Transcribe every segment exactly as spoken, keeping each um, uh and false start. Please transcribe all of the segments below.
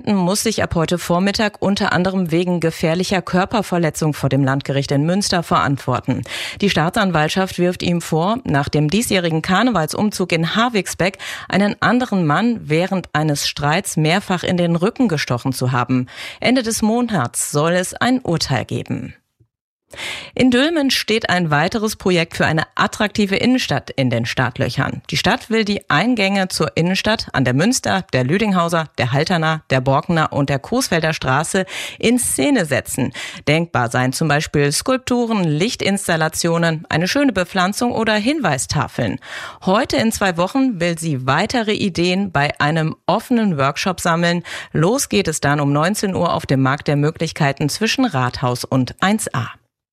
Köppen muss sich ab heute Vormittag unter anderem wegen gefährlicher Körperverletzung vor dem Landgericht in Münster verantworten. Die Staatsanwaltschaft wirft ihm vor, nach dem diesjährigen Karnevalsumzug in Havixbeck einen anderen Mann während eines Streits mehrfach in den Rücken gestochen zu haben. Ende des Monats soll es ein Urteil geben. In Dülmen steht ein weiteres Projekt für eine attraktive Innenstadt in den Startlöchern. Die Stadt will die Eingänge zur Innenstadt an der Münster, der Lüdinghauser, der Halterner, der Borkener und der Coesfelder Straße in Szene setzen. Denkbar seien zum Beispiel Skulpturen, Lichtinstallationen, eine schöne Bepflanzung oder Hinweistafeln. Heute in zwei Wochen will sie weitere Ideen bei einem offenen Workshop sammeln. Los geht es dann um neunzehn Uhr auf dem Markt der Möglichkeiten zwischen Rathaus und eins a.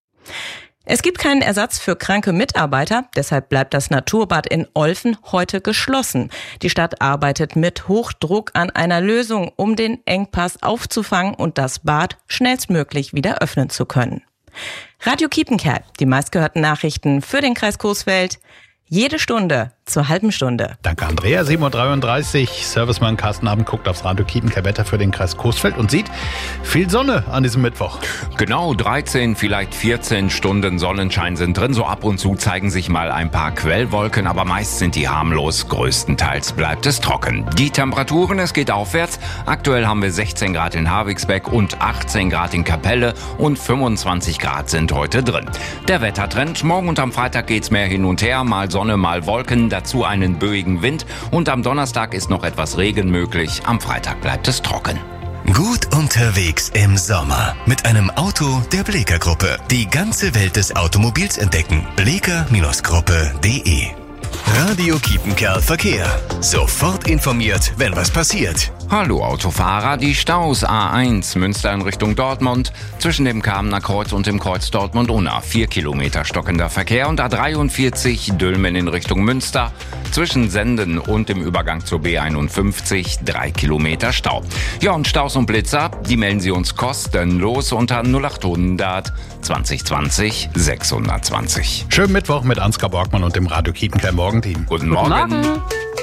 Es gibt keinen Ersatz für kranke Mitarbeiter, deshalb bleibt das Naturbad in Olfen heute geschlossen. Die Stadt arbeitet mit Hochdruck an einer Lösung, um den Engpass aufzufangen und das Bad schnellstmöglich wieder öffnen zu können. Radio Kiepenkerl, die meistgehörten Nachrichten für den Kreis Coesfeld, jede Stunde zur halben Stunde. Danke, Andrea. sieben Uhr dreiunddreißig. Serviceman Carsten Abend guckt aufs Radio Kiepenkerl Wetter für den Kreis Coesfeld und sieht viel Sonne an diesem Mittwoch. Genau, dreizehn, vielleicht vierzehn Stunden Sonnenschein sind drin. So ab und zu zeigen sich mal ein paar Quellwolken, aber meist sind die harmlos. Größtenteils bleibt es trocken. Die Temperaturen, es geht aufwärts. Aktuell haben wir sechzehn Grad in Havixbeck und achtzehn Grad in Kapelle und fünfundzwanzig Grad sind heute drin. Der Wettertrend, morgen und am Freitag geht's mehr hin und her, mal Sonne, mal Wolken, dazu einen böigen Wind und am Donnerstag ist noch etwas Regen möglich, am Freitag bleibt es trocken. Gut unterwegs im Sommer mit einem Auto der Bleecker Gruppe. Die ganze Welt des Automobils entdecken. bleecker Gruppe punkt de. Radio Kiepenkerl Verkehr. Sofort informiert, wenn was passiert. Hallo Autofahrer, die Staus A eins Münster in Richtung Dortmund, zwischen dem Kamener Kreuz und dem Kreuz Dortmund-Unna, vier Kilometer stockender Verkehr und A dreiundvierzig Dülmen in Richtung Münster, zwischen Senden und dem Übergang zur B einundfünfzig, drei Kilometer Stau. Ja, und Staus und Blitzer, die melden Sie uns kostenlos unter null achthundert zwanzig zwanzig sechshundertzwanzig. Schönen Mittwoch mit Ansgar Borgmann und dem Radio Kiepenkerl Morgenteam. Guten Morgen. Guten Morgen.